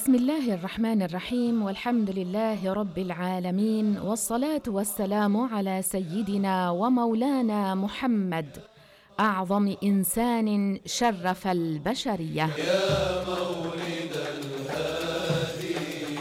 بسم الله الرحمن الرحيم، والحمد لله رب العالمين، والصلاة والسلام على سيدنا ومولانا محمد، أعظم إنسان شرف البشرية. يا مولد الهادي.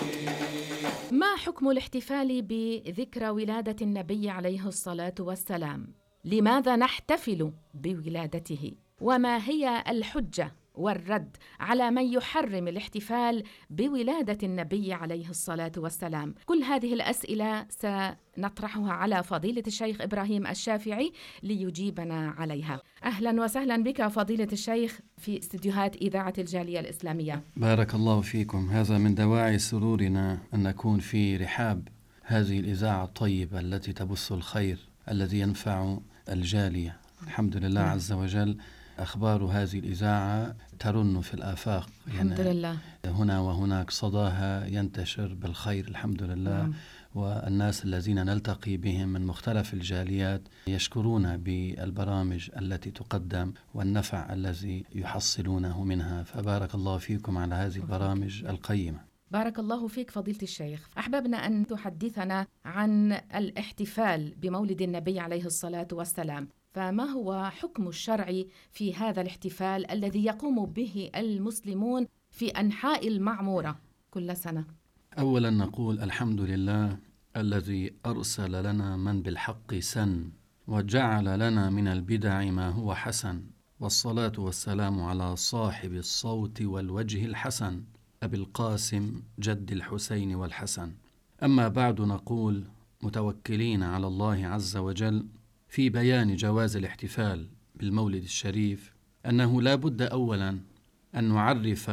ما حكم الاحتفال بذكرى ولادة النبي عليه الصلاة والسلام؟ لماذا نحتفل بولادته؟ وما هي الحجة والرد على من يحرم الاحتفال بولادة النبي عليه الصلاة والسلام؟ كل هذه الأسئلة سنطرحها على فضيلة الشيخ إبراهيم الشافعي ليجيبنا عليها. أهلا وسهلا بك فضيلة الشيخ في استديوهات إذاعة الجالية الإسلامية. بارك الله فيكم. هذا من دواعي سرورنا أن نكون في رحاب هذه الإذاعة الطيبة التي تبث الخير الذي ينفع الجالية. الحمد لله عز وجل. أخبار هذه الإذاعة ترن في الآفاق، الحمد لله، هنا وهناك صداها ينتشر بالخير الحمد لله. والناس الذين نلتقي بهم من مختلف الجاليات يشكرون بالبرامج التي تقدم والنفع الذي يحصلونه منها، فبارك الله فيكم على هذه البرامج القيمة. بارك الله فيك فضيلة الشيخ. أحببنا أن تحدثنا عن الاحتفال بمولد النبي عليه الصلاة والسلام، فما هو حكم الشرع في هذا الاحتفال الذي يقوم به المسلمون في أنحاء المعمورة كل سنة؟ أولا نقول الحمد لله الذي أرسل لنا من بالحق سن وجعل لنا من البدع ما هو حسن، والصلاة والسلام على صاحب الصوت والوجه الحسن أبي القاسم جد الحسين والحسن. أما بعد نقول متوكلين على الله عز وجل في بيان جواز الاحتفال بالمولد الشريف أنه لا بد أولا أن نعرف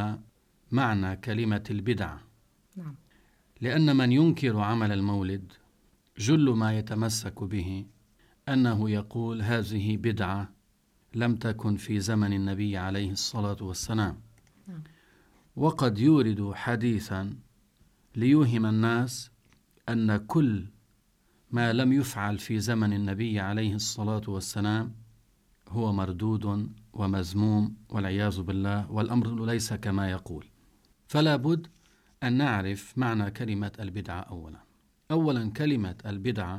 معنى كلمة البدعة. نعم. لأن من ينكر عمل المولد جل ما يتمسك به أنه يقول هذه بدعة لم تكن في زمن النبي عليه الصلاة والسلام. نعم. وقد يورد حديثا ليوهم الناس أن كل ما لم يفعل في زمن النبي عليه الصلاة والسلام هو مردود ومذموم والعياذ بالله، والأمر ليس كما يقول. فلا بد أن نعرف معنى كلمة البدعة. أولا كلمة البدعة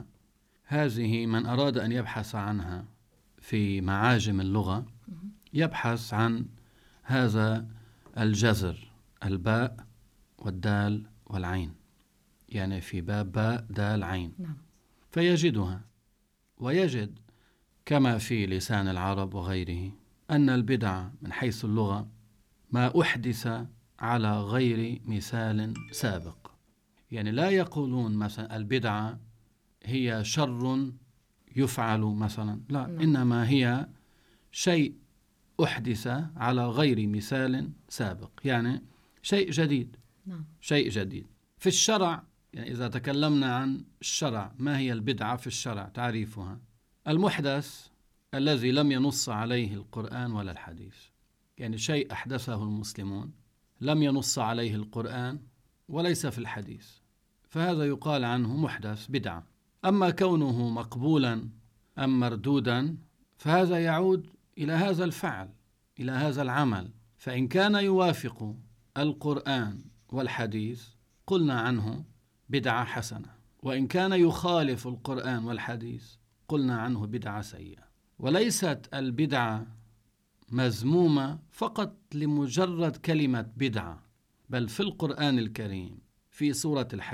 هذه من أراد أن يبحث عنها في معاجم اللغة يبحث عن هذا الجذر، الباء والدال والعين، يعني في باب باء دال عين. نعم. فيجدها، ويجد كما في لسان العرب وغيره أن البدعة من حيث اللغة ما أحدث على غير مثال سابق. يعني لا يقولون مثلا البدعة هي شر يفعل مثلا، لا، إنما هي شيء أحدث على غير مثال سابق، يعني شيء جديد. نعم. شيء جديد في الشرع. يعني إذا تكلمنا عن الشرع، ما هي البدعة في الشرع؟ تعريفها المحدث الذي لم ينص عليه القرآن ولا الحديث، يعني شيء أحدثه المسلمون لم ينص عليه القرآن وليس في الحديث، فهذا يقال عنه محدث بدعة. أما كونه مقبولا أم مردودا فهذا يعود إلى هذا الفعل، إلى هذا العمل، فإن كان يوافق القرآن والحديث قلنا عنه بدعة حسنة، وإن كان يخالف القرآن والحديث قلنا عنه بدعة سيئة. وليست البدعة مذمومة فقط لمجرد كلمة بدعة، بل في القرآن الكريم في سورة الحج